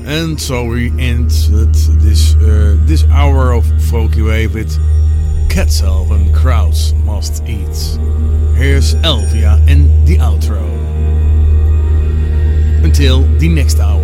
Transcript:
And so we end this hour of Folky Wave with Catself and Krauts Must Eat. Here's Elvia and the outro. Until the next hour.